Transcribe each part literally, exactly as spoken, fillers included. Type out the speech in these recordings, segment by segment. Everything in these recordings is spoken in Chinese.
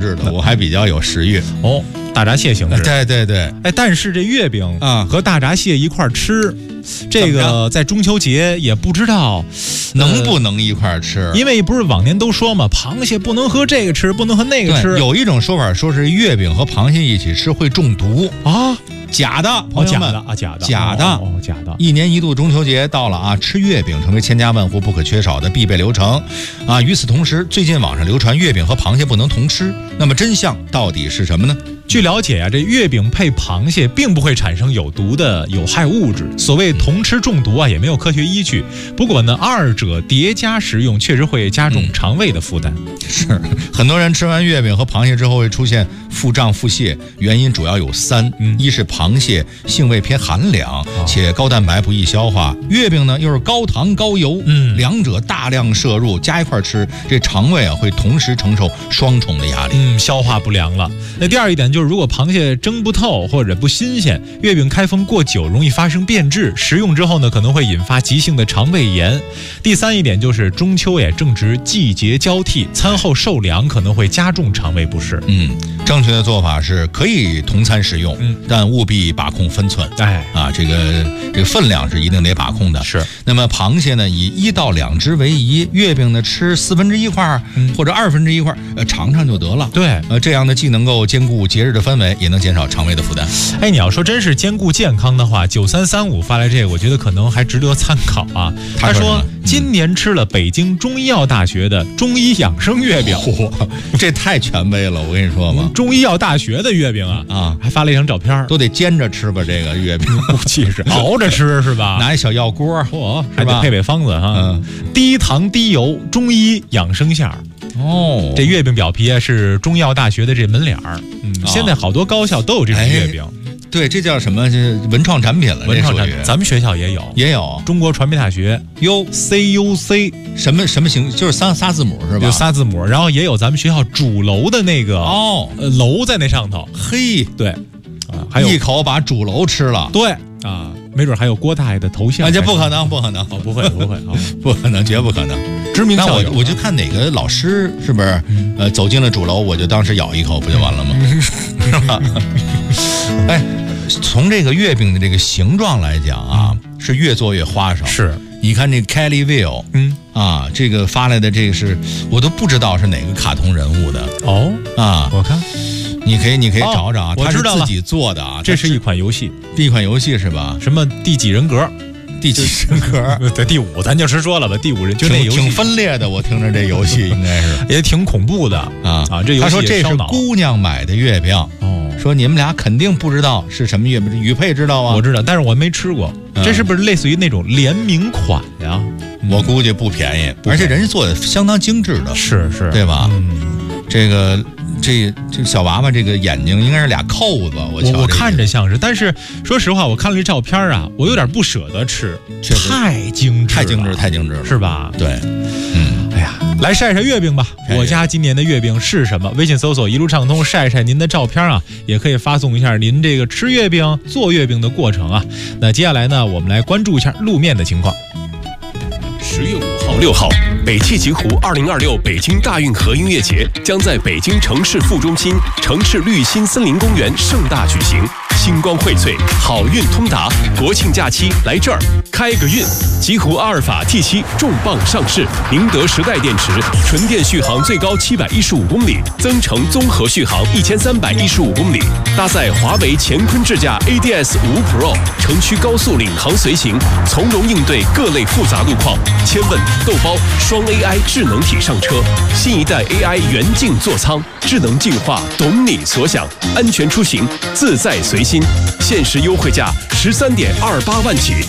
制的，我还比较有食欲。 哦，大闸蟹形式。 对对对， 哎，但是这月饼啊和大闸蟹一块吃，这个在中秋节也不知道能不能一块吃、呃， 因为不是往年都说嘛，螃蟹不能和这个吃，不能和那个吃。 有一种说法说是月饼和螃蟹一起吃会中毒啊。 假的，朋友们、 哦、假的啊，假的， 假的， 哦，假的。 一年一度中秋节到了啊，吃月饼成为千家万户不可缺少的必备流程啊。与此同时，最近网上流传月饼和螃蟹不能同吃，那么真相到底是什么呢？ 据了解啊，这月饼配螃蟹并不会产生有毒的有害物质，所谓同吃中毒啊，也没有科学依据。不过呢，二者叠加食用确实会加重肠胃的负担。 嗯、是，很多人吃完月饼和螃蟹之后会出现腹胀、腹泻，原因主要有三：嗯、一是螃蟹性味偏寒凉，且高蛋白不易消化；月饼呢又是高糖高油，嗯，两者大量摄入加一块吃，这肠胃啊会同时承受双重的压力， 嗯，消化不良了。那第二一点就是，如果螃蟹蒸不透或者不新鲜，月饼开封过久容易发生变质，食用之后呢可能会引发急性的肠胃炎。第三一点就是中秋也正值季节交替，餐后受凉可能会加重肠胃不适。 嗯，正确的做法是可以同餐食用，嗯，但务必把控分寸。 哎啊，这个这个分量是一定得把控的。 是。 那么螃蟹呢，以一到两只为宜；月饼呢，吃四分之一块、嗯、或者二分之一块，呃，尝尝就得了。 对， 呃，这样呢，既能够兼顾节日的氛围，也能减少肠胃的负担。 哎，你要说真是兼顾健康的话，九三三五发来这个，我觉得可能还值得参考啊。他 说, 他说今年吃了北京中医药大学的中医养生月饼， 哦、这太权威了，我跟你说嘛， 中医药大学的月饼啊啊，还发了一张照片， 都得煎着吃吧，这个月饼估计是熬着吃是吧？ 拿一小药锅， 嚯，还得配配方子哈。嗯，低糖低油中医养生馅儿。 哦， 这月饼表皮啊是中药大学的这门脸儿，嗯、哦，现在好多高校都有这种月饼。 哎、对，这叫什么？这文创产品了。 文创产品，咱们学校也有， 也有。 中国传媒大学 U C U C 什么什么形？就是仨仨字母是吧？ 有仨字母，然后也有咱们学校主楼的那个哦， 呃，楼在那上头。 嘿， 对，啊，还有一口把主楼吃了。 对啊，没准还有郭大爷的头像。 啊，这不可能，不可能， 哦，不会，不会啊， 不可能，绝不可能。 知名校友， 我我就看哪个老师是不是、嗯、呃走进了主楼，我就当时咬一口，不就完了吗？是吧？哎，从这个月饼的这个形状来讲啊，嗯、是越做越花哨。 是， 你看这 Kelly Will， 嗯啊，这个发来的这个是我都不知道是哪个卡通人物的哦啊， 我看。 你可以，你可以找找啊， 哦、 他是自己做的啊。 这是一款游戏， 第一款游戏是吧？ 什么第几人格？ 第几人格？ 对，第五，咱就实说了吧，第五人就那游戏挺分裂的，我听着这游戏应该是也挺恐怖的啊啊！这游戏他说这是姑娘买的月饼哦，说你们俩肯定不知道是什么月饼，宇佩知道啊？ 我知道，但是我没吃过。嗯、这是不是类似于那种联名款呀？ 我估计不便宜，而且人家做的相当精致的， 是是， 对吧？ 嗯， 这个。这这小娃娃这个眼睛应该是俩扣子，我我我看着像是，但是说实话，我看了这照片啊，我有点不舍得吃，太精致， 太精致，太精致了， 是吧？ 对，嗯， 哎呀，来晒晒月饼吧！我家今年的月饼是什么？微信搜索一路畅通，晒晒您的照片啊，也可以发送一下您这个吃月饼、做月饼的过程啊。那接下来呢，我们来关注一下路面的情况。 十月五号、六号，北汽极狐二零二六北京大运河音乐节将在北京城市副中心城市绿心森林公园盛大举行。星光荟萃，好运通达，国庆假期来这儿开个运！极狐阿尔法 T 七重磅上市，宁德时代电池，纯电续航最高七百一十五公里，增程综合续航一千三百一十五公里，搭载华为乾坤智驾 A D S 五 Pro， 城区高速领航随行，从容应对各类复杂路况。千问豆包双 A I 智能体上车，新一代 A I 元镜座舱，智能进化，懂你所想，安全出行，自在随心。限时优惠价十三点二八万起。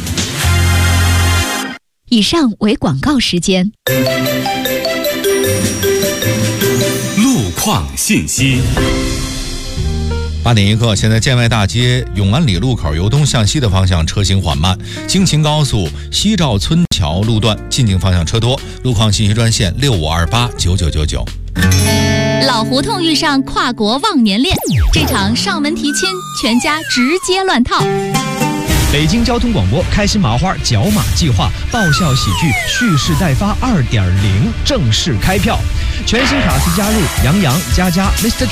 以上为广告时间。 路况信息。 八点一刻，现在建外大街永安里路口由东向西的方向车行缓慢，京秦高速西赵村桥路段进京方向车多。路况信息专线六五二八九九九九。 老胡同遇上跨国忘年恋，这场上门提亲，全家直接乱套。 北京交通广播开心麻花角马计划爆笑喜剧蓄势待发 二点零 正式开票，全新卡司加入杨洋、佳佳、Mister